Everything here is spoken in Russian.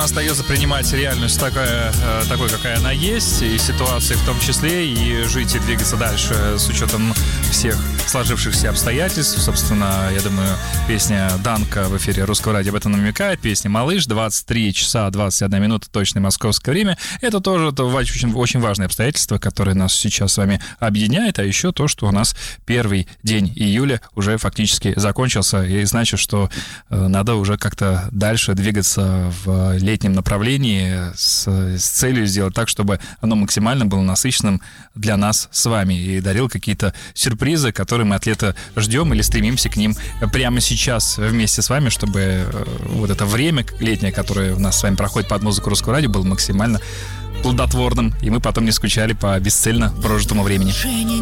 остается принимать реальность такой, какая она есть, и ситуации в том числе, и жить и двигаться дальше с учетом всех сложившихся обстоятельств. Собственно, я думаю, песня «Данка» в эфире Русского радио об этом намекает. Песня «Малыш», 23 часа 21 минута, точное московское время. Это тоже очень важное обстоятельство, которое нас сейчас с вами объединяет. А еще то, что у нас первый день июля уже фактически закончился, и значит, что надо уже как-то дальше двигаться в летнем направлении с целью сделать так, чтобы оно максимально было насыщенным для нас с вами и дарил какие-то сюрпризы, которые мы от лета ждем или стремимся к ним прямо сейчас вместе с вами, чтобы вот это время летнее, которое у нас с вами проходит под музыку Русского радио, было максимально плодотворным, и мы потом не скучали по бесцельно прожитому времени.